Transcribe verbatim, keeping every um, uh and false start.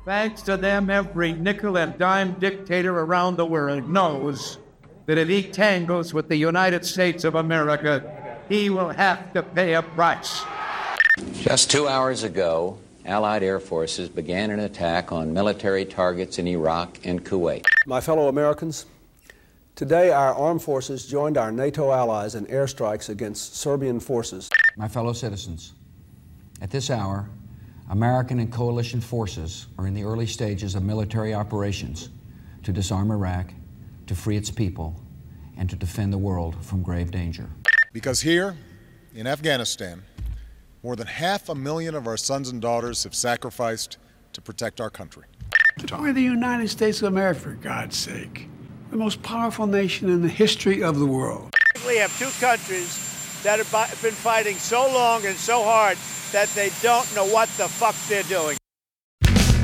Thanks to them, every nickel and dime dictator around the world knows that if he tangles with the United States of America, he will have to pay a price. Just two hours ago, Allied air forces began an attack on military targets in Iraq and Kuwait. My fellow Americans, today our armed forces joined our NATO allies in airstrikes against Serbian forces. My fellow citizens, at this hour, American and coalition forces are in the early stages of military operations to disarm Iraq, to free its people, and to defend the world from grave danger. Because here, in Afghanistan, more than half a million of our sons and daughters have sacrificed to protect our country. We're the United States of America, for God's sake. The most powerful nation in the history of the world. We have two countries that have been fighting so long and so hard that they don't know what the fuck they're doing.